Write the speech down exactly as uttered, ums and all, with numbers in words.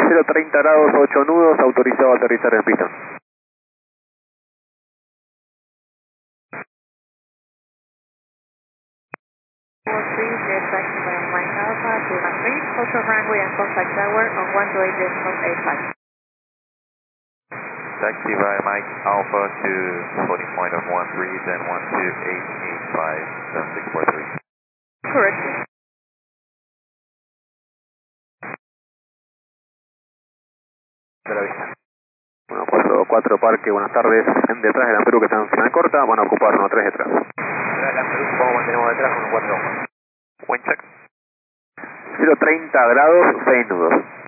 cero treinta grados, ocho nudos, autorizado a aterrizar en pista. Taxi by Mike Alpha, Lima three, Hotel runway and contact tower on one two eight decimal eight five. Taxi by Mike Alpha to floating point of one three, then one two eight eight five, then six four three. Correct. De la vista. Bueno, cuatro, cuatro Parque, buenas tardes. Detrás de la Perú que está en final corta, van a ocupar uno tres detrás. Detrás de la Perú, ¿cómo mantenemos detrás? uno cuatro. Wind check. cero treinta grados, seis nudos.